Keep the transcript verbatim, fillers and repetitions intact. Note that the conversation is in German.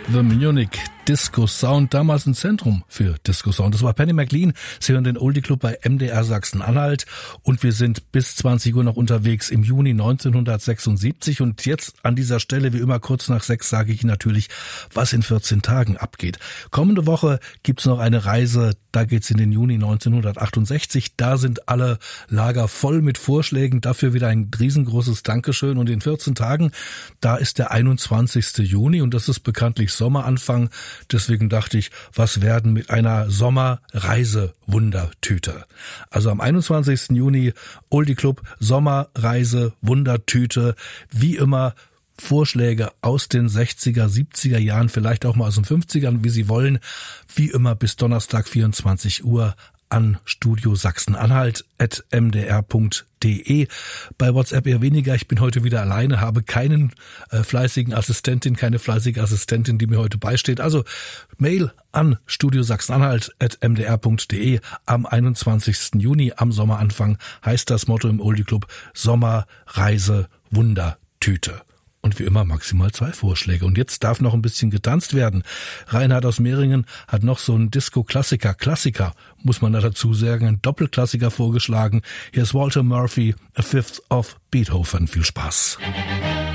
The Munich Disco Sound, damals ein Zentrum für Disco Sound. Das war Penny McLean. Sie hören den Oldie Club bei M D R Sachsen-Anhalt und wir sind bis zwanzig Uhr noch unterwegs im Juni neunzehnhundertsechsundsiebzig. Und jetzt an dieser Stelle, wie immer kurz nach sechs, sage ich natürlich, was in vierzehn Tagen abgeht. Kommende Woche gibt's noch eine Reise, da geht's in den Juni neunzehnhundertachtundsechzig. Da sind alle Lager voll mit Vorschlägen. Dafür wieder ein riesengroßes Dankeschön. Und in vierzehn Tagen, da ist der einundzwanzigsten Juni und das ist bekanntlich Sommeranfang. Deswegen dachte ich, was werden mit einer Sommerreise-Wundertüte? Also am einundzwanzigsten Juni Oldie Club Sommerreise-Wundertüte. Wie immer Vorschläge aus den sechziger, siebziger Jahren, vielleicht auch mal aus den fünfzigern, wie Sie wollen. Wie immer bis Donnerstag vierundzwanzig Uhr an Studio Sachsen-Anhalt at m d r punkt d e. Bei WhatsApp eher weniger. Ich bin heute wieder alleine, habe keinen äh, fleißigen Assistentin, keine fleißige Assistentin, die mir heute beisteht. Also Mail an Studio Sachsen-Anhalt at m d r punkt d e. Am einundzwanzigsten Juni, am Sommeranfang, heißt das Motto im Oldie Club Sommerreise Wundertüte. Und wie immer maximal zwei Vorschläge. Und jetzt darf noch ein bisschen getanzt werden. Reinhard aus Mehringen hat noch so einen Disco-Klassiker, Klassiker, muss man da dazu sagen, einen Doppelklassiker vorgeschlagen. Hier ist Walter Murphy, A Fifth of Beethoven. Viel Spaß.